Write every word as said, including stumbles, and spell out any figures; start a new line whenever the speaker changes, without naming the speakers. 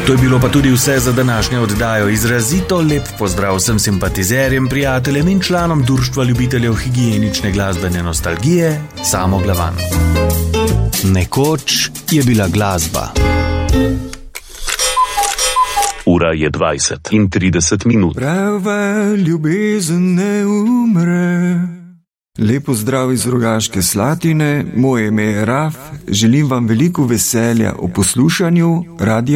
To je bilo pa tudi vse za današnjo oddajo. Izrazito lep pozdrav vsem simpatizerjem, prijateljem in članom Društva ljubiteljev higienične glasbene nostalgije Samo Glavan. Nekoč je bila glasba.
Ura je dvajset in trideset minut.
Prava ljubezen ne umre. Lepo zdrav iz Rogaške Slatine, moje ime je Raf, želim vam veliko veselja o poslušanju radia.